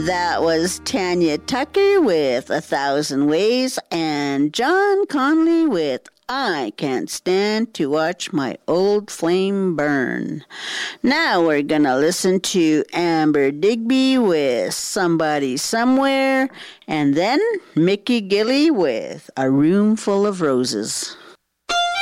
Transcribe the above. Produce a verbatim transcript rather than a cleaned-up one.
That was Tanya Tucker with A Thousand Ways and John Conley with I Can't Stand to Watch My Old Flame Burn. Now we're going to listen to Amber Digby with Somebody Somewhere, and then Mickey Gilley with A Room Full of Roses.